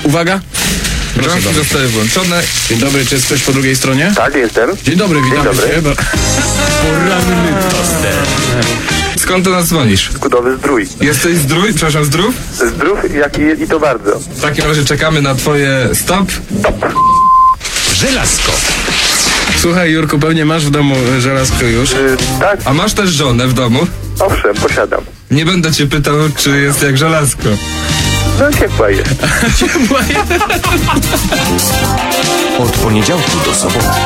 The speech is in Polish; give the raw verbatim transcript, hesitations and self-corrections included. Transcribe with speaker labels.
Speaker 1: Uwaga.
Speaker 2: Bramki zostały włączone.
Speaker 1: Dzień dobry, czy jest ktoś po drugiej stronie?
Speaker 3: Tak, jestem.
Speaker 1: Dzień dobry, witamy
Speaker 3: Dzień dobry.
Speaker 1: cię. Bo...
Speaker 4: Poranny toster.
Speaker 2: Skąd do nas dzwonisz?
Speaker 3: Kudowy Zdrój.
Speaker 2: Jesteś zdrój? Przepraszam, zdrów?
Speaker 3: Zdrów jak i, i to bardzo.
Speaker 2: W takim razie czekamy na twoje stop.
Speaker 4: Żelazko.
Speaker 1: Słuchaj, Jurku, pewnie masz w domu żelazko już.
Speaker 3: Y, tak,
Speaker 2: A masz też żonę w domu?
Speaker 3: owszem, posiadam.
Speaker 2: Nie będę cię pytał, czy jest jak żelazko.
Speaker 3: No ciepła jest.
Speaker 4: Od poniedziałku do soboty